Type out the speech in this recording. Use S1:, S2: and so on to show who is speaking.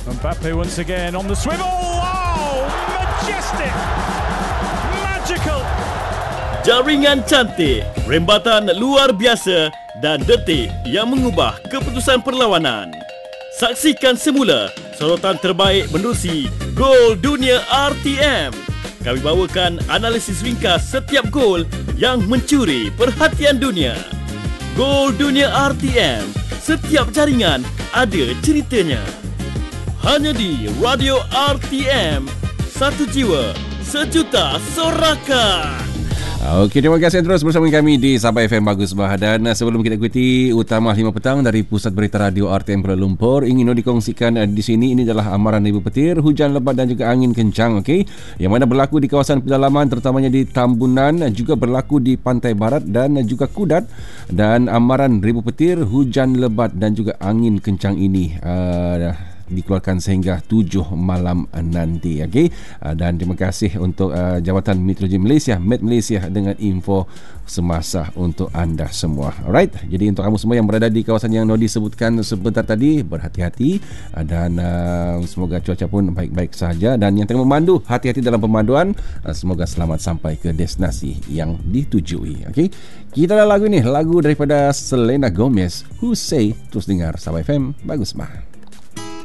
S1: Mbappe once again on the swivel. Oh, majestic, magical.
S2: Jaringan cantik, rembatan luar biasa dan detik yang mengubah keputusan perlawanan. Saksikan semula sorotan terbaik menerusi Gol Dunia RTM. Kami bawakan analisis ringkas setiap gol yang mencuri perhatian dunia. Gol Dunia RTM, setiap jaringan ada ceritanya. Hanya di Radio RTM, satu jiwa, sejuta sorakan.
S3: Okey, terima kasih terus bersama kami di Sabah FM Bagus Bah. Dan sebelum kita ikuti utama 5 petang dari Pusat Berita Radio RTM Kuala Lumpur, ingin dikongsikan di sini, ini adalah amaran ribu petir, hujan lebat dan juga angin kencang, okey, yang mana berlaku di kawasan pedalaman terutamanya di Tambunan, juga berlaku di Pantai Barat dan juga Kudat. Dan amaran ribu petir, hujan lebat dan juga angin kencang ini dikeluarkan sehingga 7 malam nanti, okey. Dan terima kasih untuk Jabatan Meteorologi Malaysia, Met Malaysia, dengan info semasa untuk anda semua. Alright, jadi untuk kamu semua yang berada di kawasan yang Nodi sebutkan sebentar tadi, berhati-hati dan semoga cuaca pun baik-baik sahaja. Dan yang tengah memandu, hati-hati dalam pemanduan, semoga selamat sampai ke destinasi yang ditujui, okey. Kita ada lagu ni, lagu daripada Selena Gomez, Who Say. Terus dengar Sabah FM Bagus Bah.